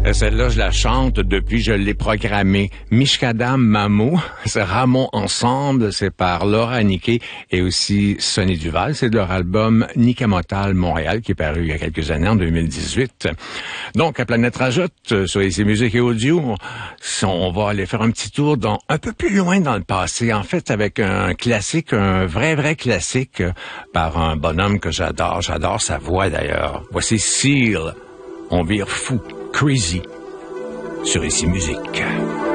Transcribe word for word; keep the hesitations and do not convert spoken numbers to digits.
Celle-là, je la chante depuis, je l'ai programmée. Mishkadam Mamo, c'est Ramon Ensemble, c'est par Laura Aniké et aussi Sonny Duval. C'est de leur album Nikamotal Montréal qui est paru il y a quelques années, en deux mille dix-huit. Donc, à Planète Rajoute, sur ici Musique et Audio, on va aller faire un petit tour dans un peu plus loin dans le passé. En fait, avec un classique, un vrai, vrai classique par un bonhomme que j'adore. J'adore sa voix d'ailleurs. Voici Seal. On vire fou. Crazy sur Ici Musique.